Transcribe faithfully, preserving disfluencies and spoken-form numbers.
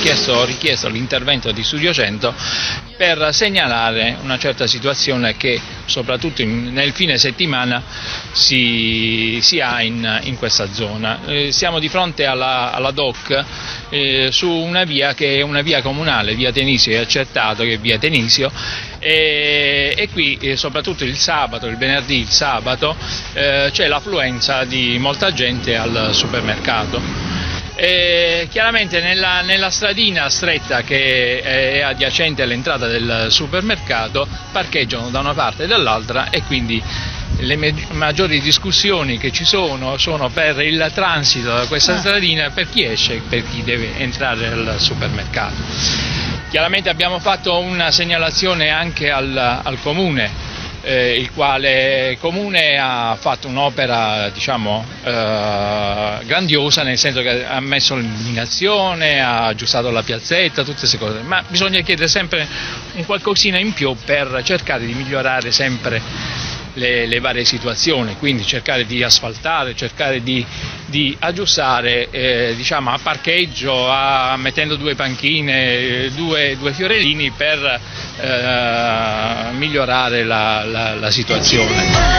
chiesto, richiesto l'intervento di Studio cento per segnalare una certa situazione che soprattutto in, nel fine settimana si, si ha in, in questa zona. Eh, siamo di fronte alla, alla D O C eh, su una via che è una via comunale, via Tenisio, è accertato che è via Tenisio, e, e qui eh, soprattutto il sabato, il venerdì, il sabato eh, c'è l'affluenza di molta gente al supermercato. E chiaramente nella, nella stradina stretta che è adiacente all'entrata del supermercato parcheggiano da una parte e dall'altra, e quindi le maggiori discussioni che ci sono sono per il transito da questa stradina, per chi esce e per chi deve entrare al supermercato. Chiaramente abbiamo fatto una segnalazione anche al, al Comune, Eh, il quale Comune ha fatto un'opera, diciamo, eh, grandiosa, nel senso che ha messo l'illuminazione, ha aggiustato la piazzetta, tutte queste cose, ma bisogna chiedere sempre un qualcosina in più per cercare di migliorare sempre le, le varie situazioni, quindi cercare di asfaltare, cercare di, di aggiustare, eh, diciamo, a parcheggio, a, mettendo due panchine, due, due fiorellini per eh, migliorare la, la, la situazione.